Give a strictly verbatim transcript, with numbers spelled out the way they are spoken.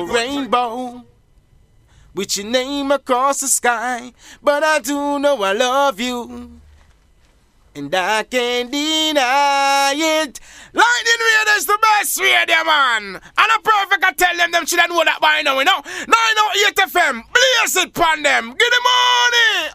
Rainbow, with your name across the sky, but I do know I love you, and I can't deny it. Lightning Raiders the best radio, man. And I'm perfect, I tell them them should know that by now, you know. nine oh eight F M, blaze it pon them. Good morning.